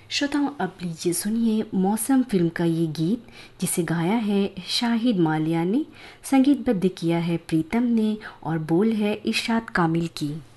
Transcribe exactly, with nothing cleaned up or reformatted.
श्रोताओं, अब लीजिए सुनिए मौसम फिल्म का ये गीत, जिसे गाया है शाहिद मालिया ने, संगीतबद्ध किया है प्रीतम ने और बोल है इरशाद कामिल की।